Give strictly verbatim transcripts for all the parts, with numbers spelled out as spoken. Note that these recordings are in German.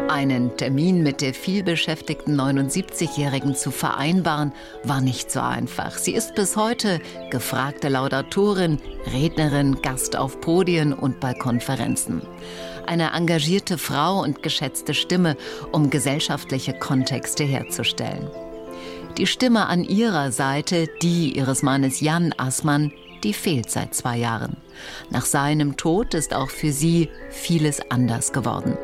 Einen Termin mit der vielbeschäftigten neunundsiebzigjährigen zu vereinbaren, war nicht so einfach. Sie ist bis heute gefragte Laudatorin, Rednerin, Gast auf Podien und bei Konferenzen. Eine engagierte Frau und geschätzte Stimme, um gesellschaftliche Kontexte herzustellen. Die Stimme an ihrer Seite, die ihres Mannes Jan Assmann, die fehlt seit zwei Jahren. Nach seinem Tod ist auch für sie vieles anders geworden.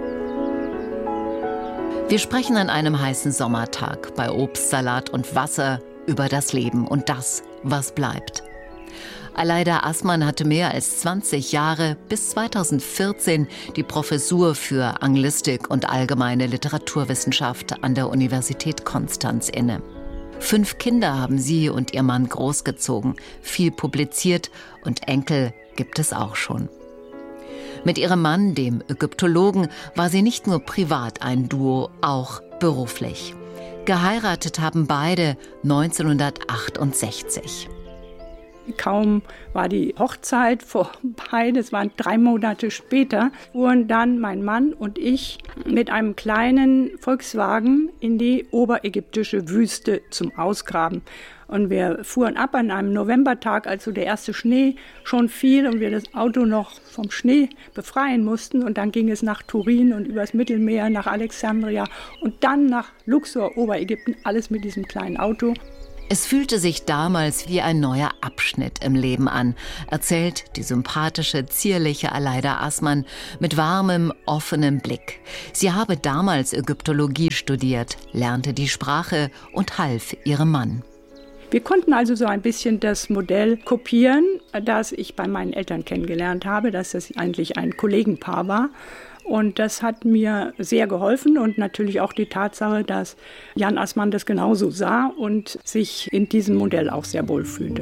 Wir sprechen an einem heißen Sommertag bei Obst, Salat und Wasser über das Leben und das, was bleibt. Aleida Assmann hatte mehr als zwanzig Jahre bis zweitausendvierzehn die Professur für Anglistik und allgemeine Literaturwissenschaft an der Universität Konstanz inne. Fünf Kinder haben sie und ihr Mann großgezogen, viel publiziert und Enkel gibt es auch schon. Mit ihrem Mann, dem Ägyptologen, war sie nicht nur privat ein Duo, auch beruflich. Geheiratet haben beide neunzehnhundertachtundsechzig. Kaum war die Hochzeit vorbei, das waren drei Monate später, fuhren dann mein Mann und ich mit einem kleinen Volkswagen in die oberägyptische Wüste zum Ausgraben. Und wir fuhren ab an einem Novembertag, als so der erste Schnee schon fiel und wir das Auto noch vom Schnee befreien mussten. Und dann ging es nach Turin und übers Mittelmeer nach Alexandria und dann nach Luxor, Oberägypten, alles mit diesem kleinen Auto. Es fühlte sich damals wie ein neuer Abschnitt im Leben an, erzählt die sympathische, zierliche Aleida Assmann mit warmem, offenem Blick. Sie habe damals Ägyptologie studiert, lernte die Sprache und half ihrem Mann. Wir konnten also so ein bisschen das Modell kopieren, das ich bei meinen Eltern kennengelernt habe, dass das eigentlich ein Kollegenpaar war. Und das hat mir sehr geholfen und natürlich auch die Tatsache, dass Jan Assmann das genauso sah und sich in diesem Modell auch sehr wohl fühlte.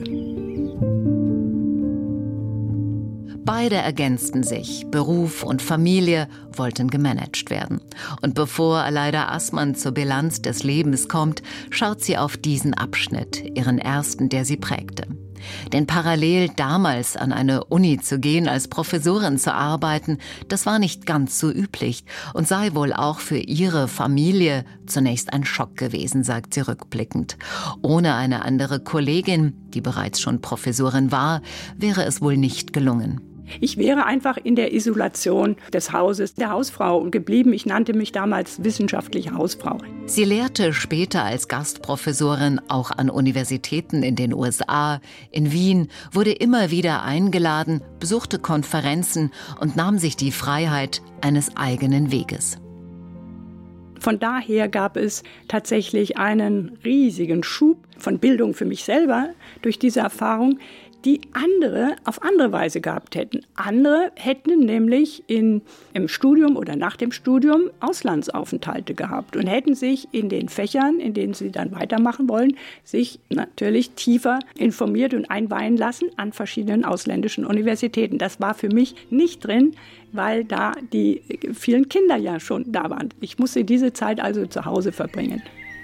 Beide ergänzten sich. Beruf und Familie wollten gemanagt werden. Und bevor Aleida Assmann zur Bilanz des Lebens kommt, schaut sie auf diesen Abschnitt, ihren ersten, der sie prägte. Denn parallel damals an eine Uni zu gehen, als Professorin zu arbeiten, das war nicht ganz so üblich und sei wohl auch für ihre Familie zunächst ein Schock gewesen, sagt sie rückblickend. Ohne eine andere Kollegin, die bereits schon Professorin war, wäre es wohl nicht gelungen. Ich wäre einfach in der Isolation des Hauses der Hausfrau geblieben. Ich nannte mich damals wissenschaftliche Hausfrau. Sie lehrte später als Gastprofessorin auch an Universitäten in den U S A, in Wien, wurde immer wieder eingeladen, besuchte Konferenzen und nahm sich die Freiheit eines eigenen Weges. Von daher gab es tatsächlich einen riesigen Schub von Bildung für mich selber durch diese Erfahrung, die andere auf andere Weise gehabt hätten. Andere hätten nämlich in, im Studium oder nach dem Studium Auslandsaufenthalte gehabt und hätten sich in den Fächern, in denen sie dann weitermachen wollen, sich natürlich tiefer informiert und einweihen lassen an verschiedenen ausländischen Universitäten. Das war für mich nicht drin, weil da die vielen Kinder ja schon da waren. Ich musste diese Zeit also zu Hause verbringen.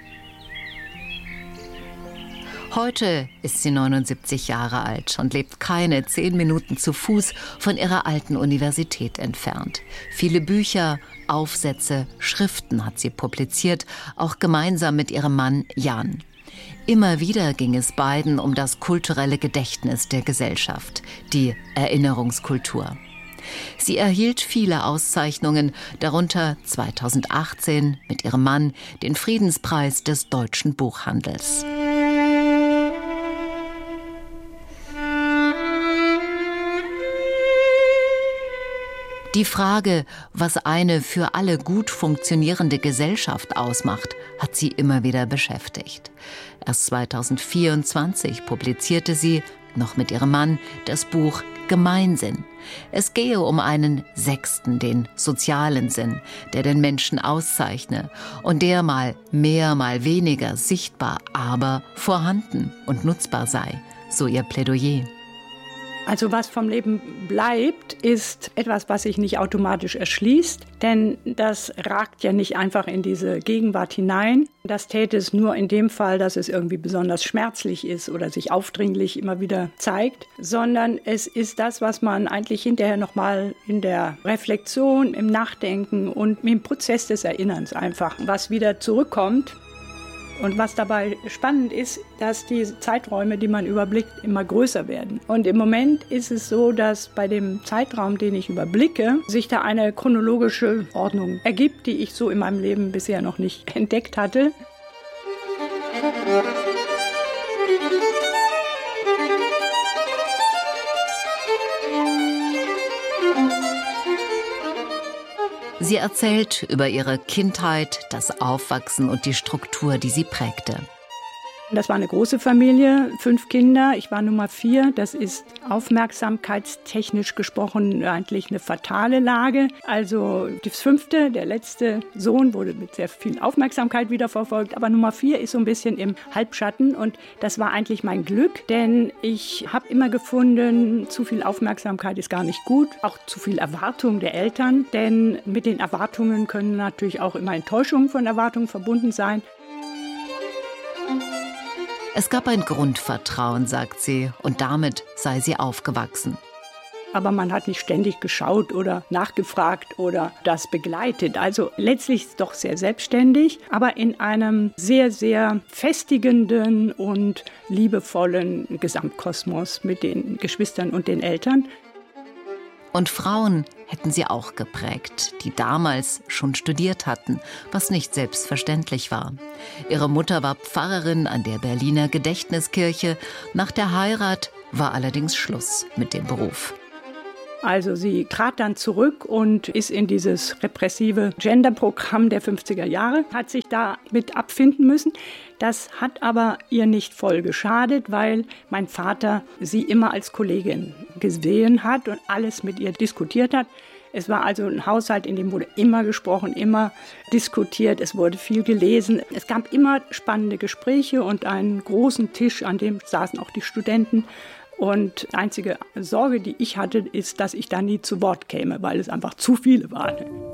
Heute ist sie neunundsiebzig Jahre alt und lebt keine zehn Minuten zu Fuß von ihrer alten Universität entfernt. Viele Bücher, Aufsätze, Schriften hat sie publiziert, auch gemeinsam mit ihrem Mann Jan. Immer wieder ging es beiden um das kulturelle Gedächtnis der Gesellschaft, die Erinnerungskultur. Sie erhielt viele Auszeichnungen, darunter zweitausendachtzehn mit ihrem Mann den Friedenspreis des deutschen Buchhandels. Die Frage, was eine für alle gut funktionierende Gesellschaft ausmacht, hat sie immer wieder beschäftigt. Erst zweitausendvierundzwanzig publizierte sie, noch mit ihrem Mann, das Buch Gemeinsinn. Es gehe um einen sechsten, den sozialen Sinn, der den Menschen auszeichne und der mal mehr, mal weniger sichtbar, aber vorhanden und nutzbar sei, so ihr Plädoyer. Also was vom Leben bleibt, ist etwas, was sich nicht automatisch erschließt, denn das ragt ja nicht einfach in diese Gegenwart hinein. Das täte es nur in dem Fall, dass es irgendwie besonders schmerzlich ist oder sich aufdringlich immer wieder zeigt, sondern es ist das, was man eigentlich hinterher nochmal in der Reflexion, im Nachdenken und im Prozess des Erinnerns einfach, was wieder zurückkommt. Und was dabei spannend ist, dass die Zeiträume, die man überblickt, immer größer werden. Und im Moment ist es so, dass bei dem Zeitraum, den ich überblicke, sich da eine chronologische Ordnung ergibt, die ich so in meinem Leben bisher noch nicht entdeckt hatte. Sie erzählt über ihre Kindheit, das Aufwachsen und die Struktur, die sie prägte. Das war eine große Familie, fünf Kinder, ich war Nummer vier. Das ist aufmerksamkeitstechnisch gesprochen eigentlich eine fatale Lage. Also das fünfte, der letzte Sohn, wurde mit sehr viel Aufmerksamkeit wieder verfolgt. Aber Nummer vier ist so ein bisschen im Halbschatten und das war eigentlich mein Glück, denn ich habe immer gefunden, zu viel Aufmerksamkeit ist gar nicht gut. Auch zu viel Erwartung der Eltern, denn mit den Erwartungen können natürlich auch immer Enttäuschungen von Erwartungen verbunden sein. Es gab ein Grundvertrauen, sagt sie, und damit sei sie aufgewachsen. Aber man hat nicht ständig geschaut oder nachgefragt oder das begleitet. Also letztlich doch sehr selbstständig, aber in einem sehr, sehr festigenden und liebevollen Gesamtkosmos mit den Geschwistern und den Eltern. Und Frauen hätten sie auch geprägt, die damals schon studiert hatten, was nicht selbstverständlich war. Ihre Mutter war Pfarrerin an der Berliner Gedächtniskirche. Nach der Heirat war allerdings Schluss mit dem Beruf. Also sie trat dann zurück und ist in dieses repressive Genderprogramm der fünfziger Jahre, hat sich da mit abfinden müssen. Das hat aber ihr nicht voll geschadet, weil mein Vater sie immer als Kollegin gesehen hat und alles mit ihr diskutiert hat. Es war also ein Haushalt, in dem wurde immer gesprochen, immer diskutiert, es wurde viel gelesen. Es gab immer spannende Gespräche und einen großen Tisch, an dem saßen auch die Studenten. Und die einzige Sorge, die ich hatte, ist, dass ich da nie zu Wort käme, weil es einfach zu viele waren.